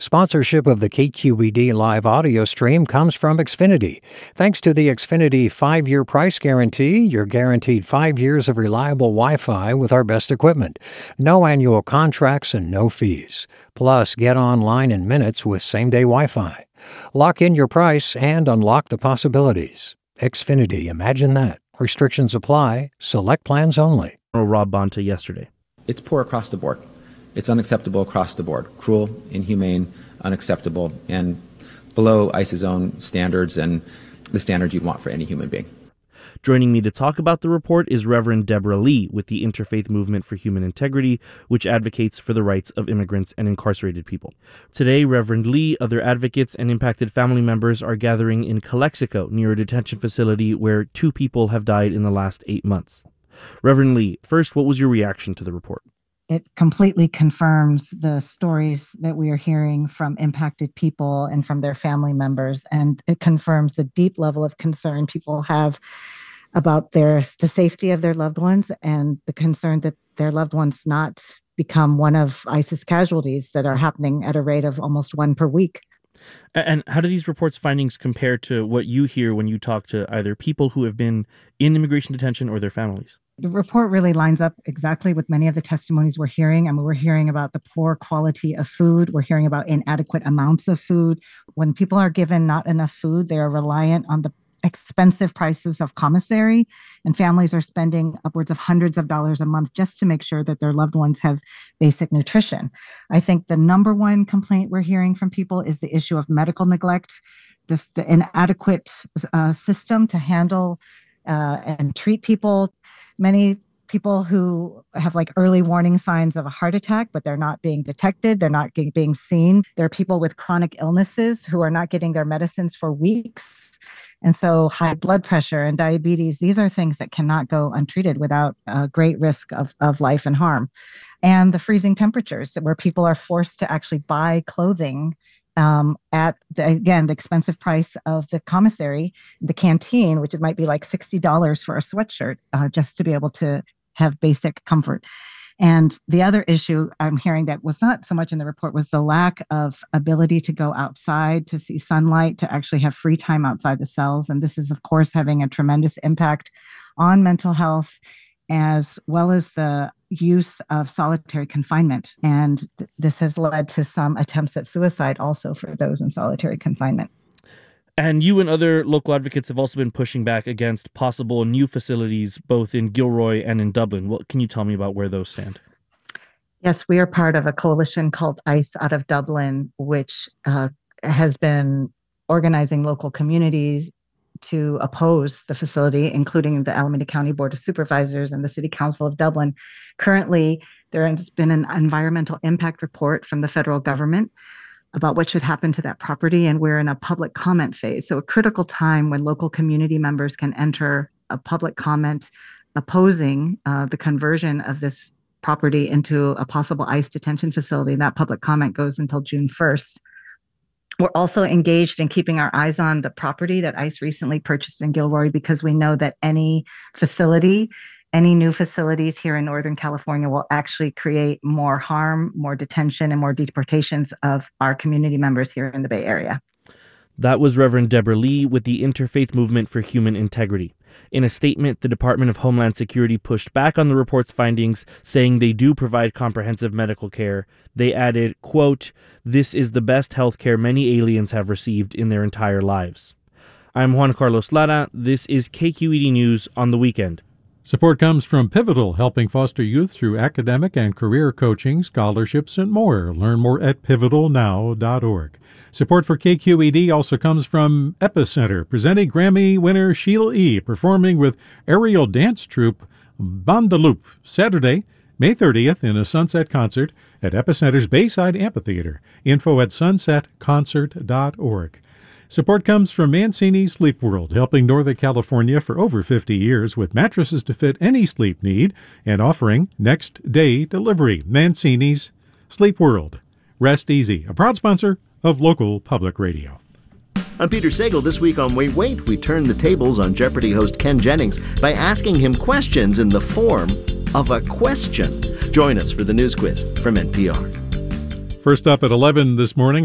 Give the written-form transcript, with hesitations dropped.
Sponsorship of the KQED live audio stream comes from Xfinity. Thanks to the Xfinity 5-year price guarantee, you're guaranteed 5 years of reliable Wi-Fi with our best equipment. No annual contracts and no fees. Plus, get online in minutes with same-day Wi-Fi. Lock in your price and unlock the possibilities. Xfinity, imagine that. Restrictions apply. Select plans only. Rob Bonta yesterday. It's poor across the board. It's unacceptable across the board. Cruel, inhumane, unacceptable, and below ICE's own standards and the standards you'd want for any human being. Joining me to talk about the report is Reverend Deborah Lee with the Interfaith Movement for Human Integrity, which advocates for the rights of immigrants and incarcerated people. Today, Reverend Lee, other advocates, and impacted family members are gathering in Calexico near a detention facility where 2 people have died in the last 8 months. Reverend Lee, first, what was your reaction to the report? It completely confirms the stories that we are hearing from impacted people and from their family members. And it confirms the deep level of concern people have about the safety of their loved ones and the concern that their loved ones not become one of ISIS casualties that are happening at a rate of almost 1 per week. And how do these reports' findings compare to what you hear when you talk to either people who have been in immigration detention or their families? The report really lines up exactly with many of the testimonies we're hearing. I mean, we're hearing about the poor quality of food. We're hearing about inadequate amounts of food. When people are given not enough food, they are reliant on the expensive prices of commissary, and families are spending upwards of hundreds of dollars a month just to make sure that their loved ones have basic nutrition. I think the number one complaint we're hearing from people is the issue of medical neglect, the inadequate system to handle and treat people. Many people who have like early warning signs of a heart attack, but they're not being detected. They're not being seen. There are people with chronic illnesses who are not getting their medicines for weeks. And so high blood pressure and diabetes, these are things that cannot go untreated without great risk of life and harm. And the freezing temperatures where people are forced to actually buy clothing at, the expensive price of the commissary, the canteen, which it might be like $60 for a sweatshirt just to be able to have basic comfort. And the other issue I'm hearing that was not so much in the report was the lack of ability to go outside, to see sunlight, to actually have free time outside the cells. And this is, of course, having a tremendous impact on mental health, as well as the use of solitary confinement. And this has led to some attempts at suicide also for those in solitary confinement. And you and other local advocates have also been pushing back against possible new facilities, both in Gilroy and in Dublin. What can you tell me about where those stand? Yes, we are part of a coalition called ICE out of Dublin, which has been organizing local communities to oppose the facility, including the Alameda County Board of Supervisors and the City Council of Dublin. Currently, there has been an environmental impact report from the federal government about what should happen to that property, and we're in a public comment phase. So a critical time when local community members can enter a public comment opposing the conversion of this property into a possible ICE detention facility. That public comment goes until June 1st. We're also engaged in keeping our eyes on the property that ICE recently purchased in Gilroy, because we know that any new facilities here in Northern California will actually create more harm, more detention, and more deportations of our community members here in the Bay Area. That was Reverend Deborah Lee with the Interfaith Movement for Human Integrity. In a statement, the Department of Homeland Security pushed back on the report's findings, saying they do provide comprehensive medical care. They added, quote, "This is the best health care many aliens have received in their entire lives." I'm Juan Carlos Lara. This is KQED News on the Weekend. Support comes from Pivotal, helping foster youth through academic and career coaching, scholarships, and more. Learn more at pivotalnow.org. Support for KQED also comes from Epicenter, presenting Grammy winner Sheila E., performing with aerial dance troupe Bandaloop, Saturday, May 30th in a sunset concert at Epicenter's Bayside Amphitheater. Info at sunsetconcert.org. Support comes from Mancini Sleep World, helping Northern California for over 50 years with mattresses to fit any sleep need and offering next-day delivery. Mancini's Sleep World. Rest easy. A proud sponsor of local public radio. I'm Peter Sagal. This week on Wait, Wait, we turn the tables on Jeopardy host Ken Jennings by asking him questions in the form of a question. Join us for the news quiz from NPR. First up at 11 this morning,